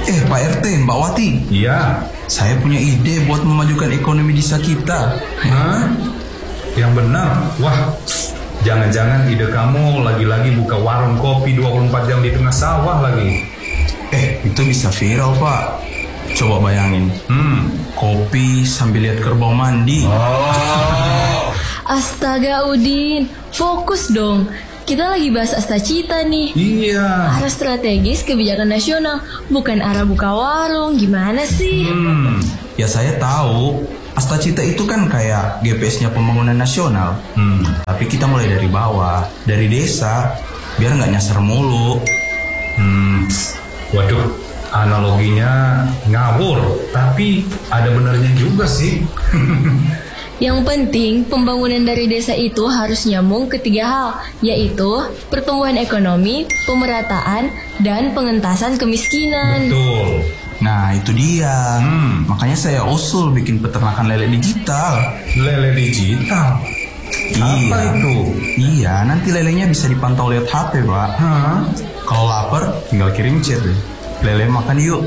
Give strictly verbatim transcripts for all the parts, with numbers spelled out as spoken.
Eh Pak R T, Mbak Wati. Iya. Saya punya ide buat memajukan ekonomi desa kita. Hah? Yang benar? Wah, jangan-jangan ide kamu lagi-lagi buka warung kopi dua puluh empat jam di tengah sawah lagi. Eh, itu bisa viral Pak. Coba bayangin. Hmm. Kopi sambil lihat kerbau mandi. Oh. Astaga Udin, fokus dong. Kita lagi bahas Astacita nih. Iya. Arah strategis kebijakan nasional, bukan arah buka warung. Gimana sih? Hmm. Ya saya tahu, Astacita itu kan kayak G P S-nya pembangunan nasional. Hmm. Tapi kita mulai dari bawah, dari desa, biar nggak nyasar mulu. Hmm. Waduh, analoginya ngawur, tapi ada benernya juga sih. Yang penting, pembangunan dari desa itu harus nyambung ke tiga hal, yaitu pertumbuhan ekonomi, pemerataan, dan pengentasan kemiskinan. Betul. Nah itu dia. Hmm. Makanya saya usul bikin peternakan lele digital. Lele digital? Apa itu? Iya, nanti lelenya bisa dipantau lewat H P Pak. Hah? Kalau lapar tinggal kirim chat deh. Lele makan yuk.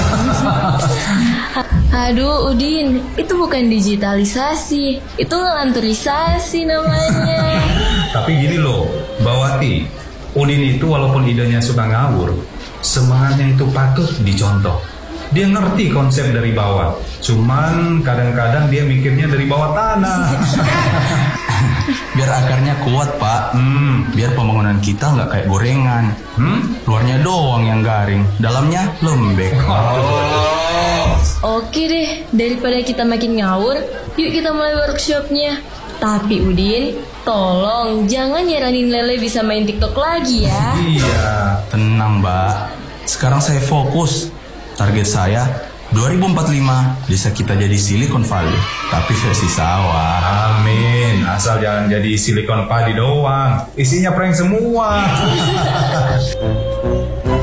Aduh Udin, itu bukan digitalisasi, itu ngelanturisasi namanya. Tapi gini loh, Mbak Wati, Udin itu walaupun idenya suka ngawur, semangatnya itu patut dicontoh. Dia ngerti konsep dari bawah, cuman kadang-kadang dia mikirnya dari bawah tanah. Biar akarnya kuat Pak. Hmm. Biar pembangunan kita nggak kayak gorengan. Hmm? Luarnya doang yang garing, dalamnya lembek. Oh. Oke deh, daripada kita makin ngawur, yuk kita mulai workshopnya. Tapi Udin, tolong jangan nyaranin Lele bisa main TikTok lagi ya. Iya. Tenang Mbak, sekarang saya fokus. Target saya dua ribu empat puluh lima desa kita jadi Silicon Valley, tapi versi sawah. Amin. Asal jangan jadi Silicon Valley doang, isinya prank semua.